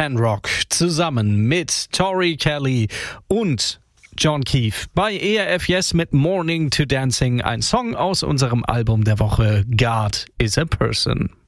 Penrock zusammen mit Tori Kelly und John Keefe bei ERF Yes mit Morning to Dancing, ein Song aus unserem Album der Woche God is a Person.